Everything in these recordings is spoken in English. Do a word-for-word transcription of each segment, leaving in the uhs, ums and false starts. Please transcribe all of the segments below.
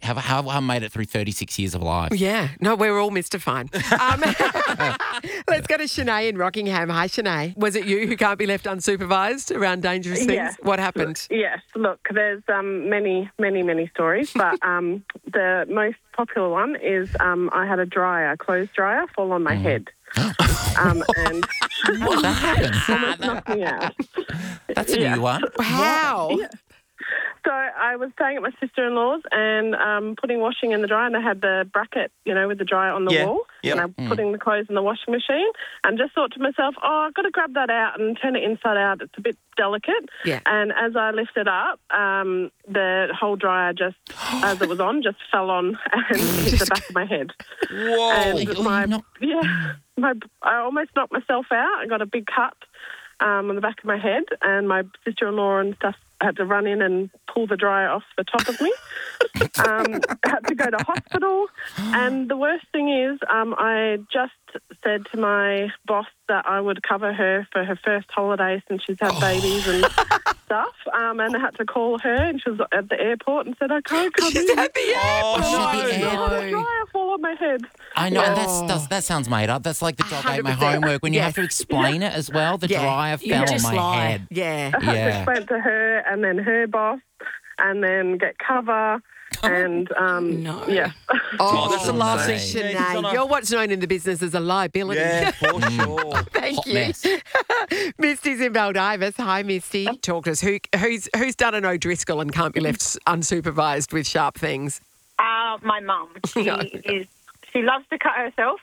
have have I made it through thirty-six years of life? Yeah. No, we're all Mister Fine. Um, let's go to Shanae in Rockingham. Hi, Shanae. Was it you who can't be left unsupervised around dangerous things? Yeah. What happened? Yes, look, there's um, many, many, many stories, but um, the most popular one is um, I had a dryer, clothes dryer, fall on my Mm. head. um, and What happened? almost knocked me out. That's a Yeah. new one. How? Yeah. So I was staying at my sister-in-law's and um, putting washing in the dryer, and they had the bracket, you know, with the dryer on the Yeah. wall. Yep. And I'm putting the clothes in the washing machine, and just thought to myself, oh, I've got to grab that out and turn it inside out. It's a bit delicate. Yeah. And as I lifted up, um, the whole dryer just, as it was on, just fell on and hit the back of my head. Whoa. And Oh, my, you knocked- yeah, my, I almost knocked myself out. I got a big cut um, on the back of my head, and my sister-in-law and stuff had to run in and pull the dryer off the top of me. um, had to go to hospital. And the worst thing is um, I just said to my boss that I would cover her for her first holiday since she's had babies and stuff. Um, and I had to call her, and she was at the airport and said, I can't come She's in. at the airport. she's at the I had a airport. dryer fall on my head. I know, and Oh. that's, that's, that sounds made up. That's like the job I ate my one hundred percent. homework when you Yes. have to explain it as well. The Yeah. dryer You fell on just my lie. head. Yeah. I had to Yeah. explain to her and then her boss and then get cover and, um, No. yeah. Oh, that's the last thing she needs on Shanae, a- you're what's known in the business as a liability. Yeah, for sure. Thank Hot you. mess. Misty's in Baldivis. Hi, Misty. Talk to us. Who, who's who's done an O'Driscoll and can't be left unsupervised with sharp things? Uh, my mum. She No. is. She loves to cut herself,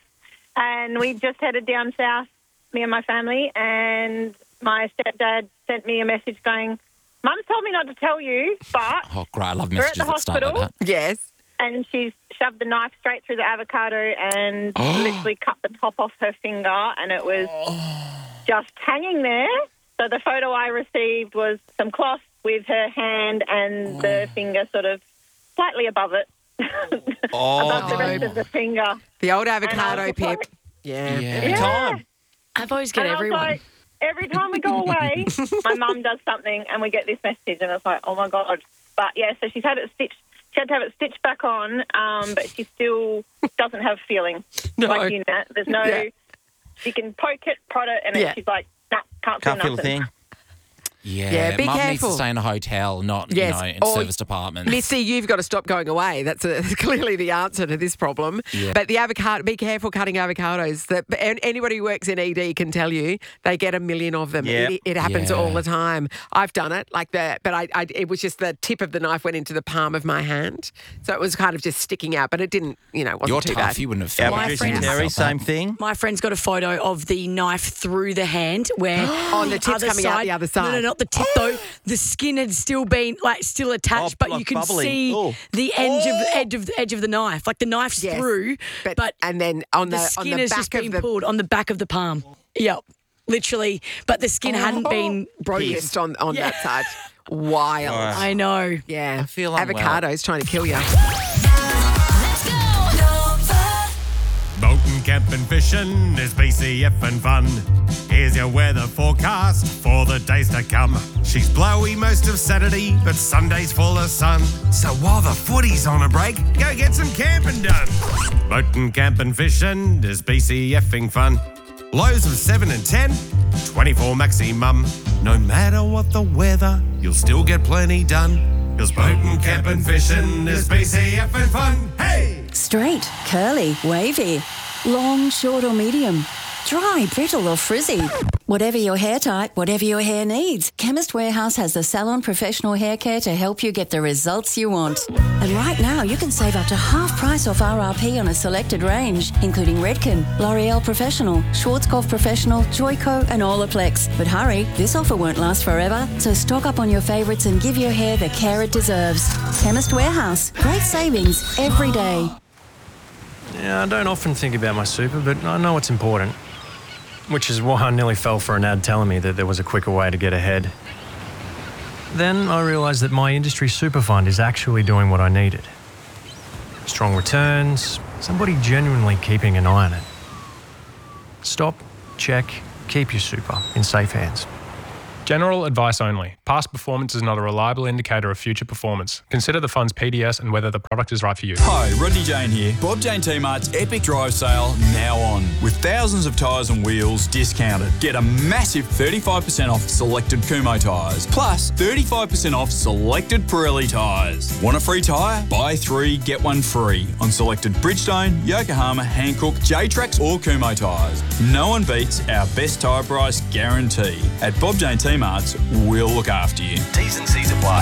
and we just headed down south, me and my family, and my stepdad sent me a message going, "Mum's told me not to tell you, but," Oh, great. I love We're at messages the that start like hospital. that. Yes. and she's shoved the knife straight through the avocado and literally cut the top off her finger, and it was just hanging there. So the photo I received was some cloth with her hand and the finger sort of slightly above it, Oh, above the rest of the finger. The old And I avocado was pip. like- Yeah. Yeah. every time. I've always got And I was everyone. like, every time we go away, my mum does something and we get this message, and it's like, oh my God. But yeah, so she's had it stitched. She had to have it stitched back on, um, but she still doesn't have feeling. No. Like you, Nat. There's no, Yeah. she can poke it, prod it, and Yeah. then she's like, nah, can't feel Can't feel a nothing. thing. Yeah, Yeah, be Mum needs careful. to stay in a hotel, not Yes, you know, in or- service departments. Missy, you've got to stop going away. That's a, clearly the answer to this problem. Yeah. But the avocado, be careful cutting avocados. That and anybody who works in E D can tell you they get a million of them. Yep. It, it happens Yeah. all the time. I've done it like that, but I, I, it was just the tip of the knife went into the palm of my hand, so it was kind of just sticking out. But it didn't, you know, it wasn't You're too tough. bad. You wouldn't have Our felt My producer friends- Terry, same thing. My friend's got a photo of the knife through the hand where Oh, the tip's coming out the other No, no, side. not the tip though. The skin had still been like still attached, Oh, but like you can bubbling. see Oh. the edge of the edge of the edge of the knife. Like the knife's Yes. through, but, but, and then on the the, on skin the has back just of been the pulled on the back of the palm. Yep, literally. But the skin hadn't been broken. just on on Yeah. that side. Wild. Right. I know. Yeah. I feel unwell. avocados trying to kill you. Boating, camping, fishing is B C F and fun. Here's your weather forecast for the days to come. She's blowy most of Saturday, but Sunday's full of sun. So while the footy's on a break, go get some camping done. Boating, camping, fishing is B C F-ing fun. Lows of seven and ten, twenty-four maximum. No matter what the weather, you'll still get plenty done. Cause boating, camping, fishing is B C F and fun. Hey! Straight, curly, wavy, long, short or medium, dry, brittle or frizzy. Whatever your hair type, whatever your hair needs, Chemist Warehouse has the salon professional hair care to help you get the results you want. And right now you can save up to half price off R R P on a selected range, including Redken, L'Oreal Professional, Schwarzkopf Professional, Joico and Olaplex. But hurry, this offer won't last forever, so stock up on your favourites and give your hair the care it deserves. Chemist Warehouse, great savings every day. Yeah, I don't often think about my super, but I know it's important. Which is why I nearly fell for an ad telling me that there was a quicker way to get ahead. Then I realised that my industry super fund is actually doing what I needed. Strong returns, somebody genuinely keeping an eye on it. Stop, check, keep your super in safe hands. General advice only. Past performance is not a reliable indicator of future performance. Consider the fund's P D S and whether the product is right for you. Hi, Rodney Jane here. Bob Jane T-Mart's Epic Drive Sale now on. With thousands of tyres and wheels discounted. Get a massive thirty-five percent off selected Kumho tyres. Plus thirty-five percent off selected Pirelli tyres. Want a free tyre? Buy three, get one free on selected Bridgestone, Yokohama, Hankook, J-Trax or Kumho tyres. No one beats our best tyre price guarantee. At Bob Jane T-Mart's, we'll look after you. T's and C's apply.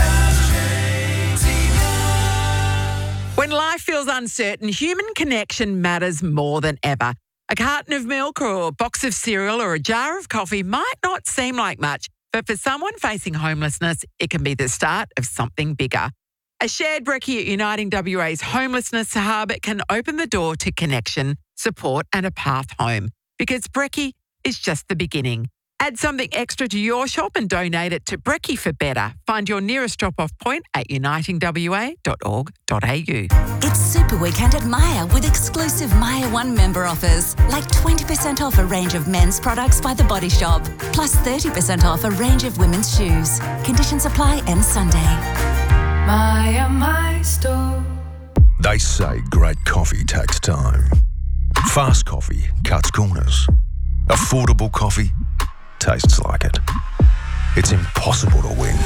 When life feels uncertain, human connection matters more than ever. A carton of milk or a box of cereal or a jar of coffee might not seem like much, but for someone facing homelessness, it can be the start of something bigger. A shared brekkie at Uniting W A's Homelessness Hub can open the door to connection, support and a path home. Because brekkie is just the beginning. Add something extra to your shop and donate it to Brekkie for Better. Find your nearest drop-off point at uniting w a dot org dot a u. It's Super Weekend at Myer with exclusive Myer One member offers, like twenty percent off a range of men's products by The Body Shop, plus thirty percent off a range of women's shoes. Conditions apply end Sunday. Myer, my store. They say great coffee takes time. Fast coffee cuts corners. Affordable coffee tastes like it. It's impossible to win.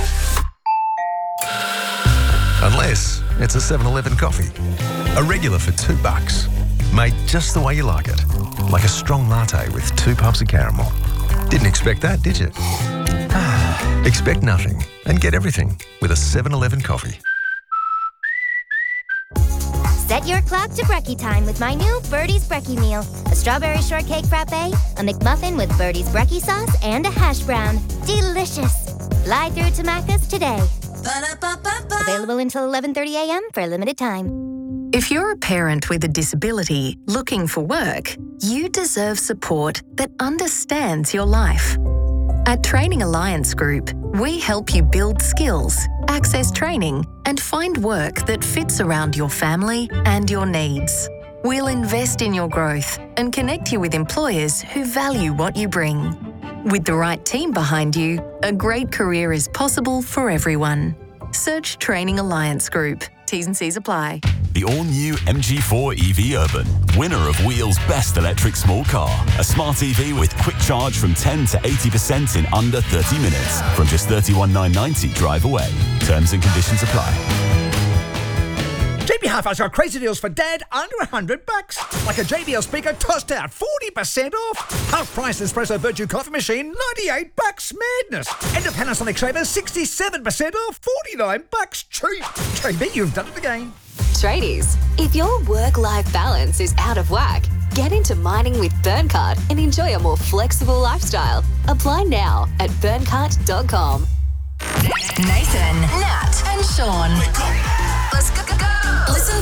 Unless it's a seven eleven coffee. A regular for two bucks. Made just the way you like it. Like a strong latte with two puffs of caramel. Didn't expect that, did you? Expect nothing and get everything with a seven eleven coffee. Set your clock to brekkie time with my new Birdie's Brekkie Meal. A strawberry shortcake frappe, a McMuffin with Birdie's Brekkie sauce, and a hash brown. Delicious. Fly through to Macca's today. Ba-da-ba-ba-ba. Available until eleven thirty a.m. for a limited time. If you're a parent with a disability looking for work, you deserve support that understands your life. At Training Alliance Group, we help you build skills, access training, and find work that fits around your family and your needs. We'll invest in your growth and connect you with employers who value what you bring. With the right team behind you, a great career is possible for everyone. Search Training Alliance Group. T's and C's apply. The all-new M G four E V Urban, winner of Wheel's Best Electric Small Car. A smart E V with quick charge from ten to eighty percent in under thirty minutes. From just thirty-one thousand nine hundred ninety drive away. Terms and conditions apply. J B Hi-Fi's got crazy deals for Dad under one hundred bucks. Like a J B L speaker tossed out forty percent off. Half price Espresso Virtue coffee machine ninety-eight bucks. Madness. And a Panasonic shaver sixty-seven percent off forty-nine bucks. Cheap. J B, you've done it again. Tradies, if your work-life balance is out of whack, get into mining with Burncart and enjoy a more flexible lifestyle. Apply now at burncart dot com. Nathan, Nat, and Sean. Let's go, go, go. Listen